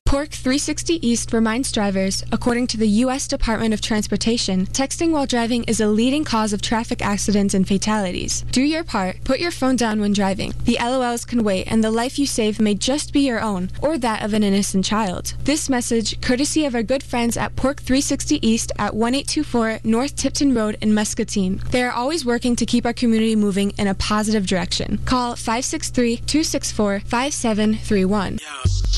Pork 360 East reminds drivers, according to the U.S. Department of Transportation, texting while driving is a leading cause of traffic accidents and fatalities. Do your part. Put your phone down when driving. The LOLs can wait, and the life you save may just be your own, or that of an innocent child. This message, courtesy of our good friends at Pork 360 East at 1824 North Tipton Road in Muscatine. They are always working to keep our community moving in a positive direction. Call 563-264-5731.